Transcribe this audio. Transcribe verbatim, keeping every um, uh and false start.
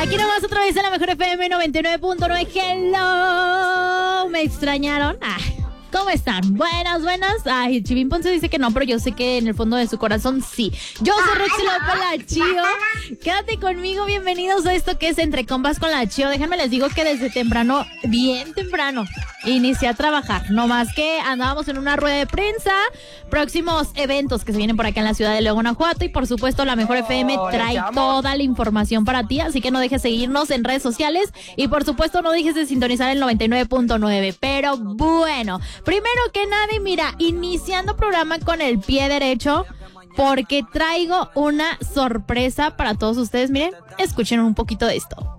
Aquí nomás otra vez en la mejor F M noventa y nueve punto nueve. Hello, ¿me extrañaron? Ah, ¿cómo están? Buenas, buenas. Ay, Chivín Ponce dice que no, pero yo sé que en el fondo de su corazón sí. Yo soy Roxy López, la Chío. Quédate conmigo, bienvenidos a esto que es Entre Compas con la Chío. Déjenme les digo que desde temprano, bien temprano, inicié a trabajar. No más que andábamos en una rueda de prensa, próximos eventos que se vienen por acá en la ciudad de León, Guanajuato, y por supuesto la mejor F M trae toda la información para ti, así que no dejes de seguirnos en redes sociales y por supuesto no dejes de sintonizar el noventa y nueve punto nueve. Pero bueno, primero que nada, y mira, iniciando programa con el pie derecho, porque traigo una sorpresa para todos ustedes. Miren, escuchen un poquito de esto.